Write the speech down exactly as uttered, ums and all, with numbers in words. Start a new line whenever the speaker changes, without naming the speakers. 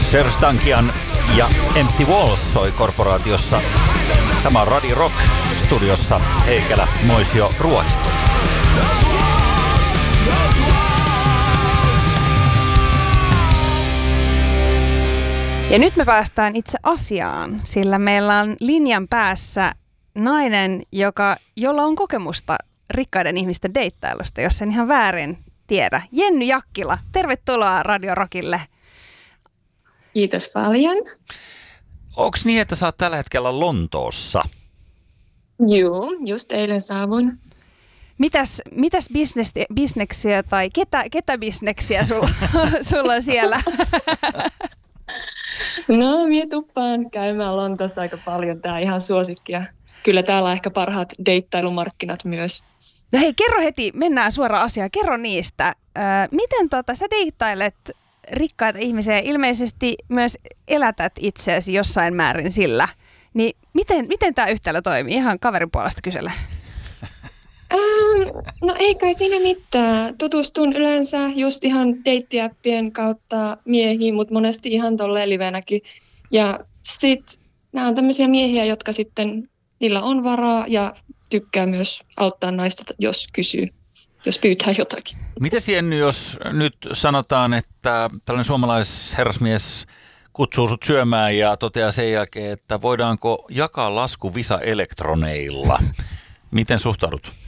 Serge Tankian ja Empty Walls soi korporaatiossa. Tämä on Radio Rock, studiossa Heikelä, Moisio, Ruohisto.
Ja nyt me päästään itse asiaan, sillä meillä on linjan päässä nainen, joka, jolla on kokemusta rikkaiden ihmisten deittailusta, jos en ihan väärin tiedä. Jenny Jakkila, tervetuloa Radio Rockille.
Kiitos paljon.
Onko niin, että sä oot tällä hetkellä Lontoossa?
Joo, just eilen saavun.
Mitäs, mitäs bisnes, bisneksiä tai ketä, ketä bisneksiä sulla, sulla on siellä?
No, mie tuppaan käymään Lontoossa aika paljon. Tää on ihan suosikkia. Kyllä täällä on ehkä parhaat deittailumarkkinat myös.
No hei, kerro heti, mennään suoraan asiaan. Kerro niistä. Ö, miten tota, sä deittailet rikkaita ihmisiä, ilmeisesti myös elätät itseäsi jossain määrin sillä. Niin miten, miten tämä yhtälö toimii? Ihan kaverin puolesta kysellä.
Ähm, no ei kai siinä mitään. Tutustun yleensä just ihan deittiäppien kautta miehiin, mutta monesti ihan tolleen livenäkin. Ja sit nämä on tämmöisiä miehiä, jotka sitten, niillä on varaa ja tykkää myös auttaa naista, jos kysyy, jos pyytää jotakin.
Mites Jenny, jos nyt sanotaan, että tällainen suomalaisherrasmies kutsuu sut syömään ja toteaa sen jälkeen, että voidaanko jakaa lasku Visa Elektroneilla? Miten suhtaudut?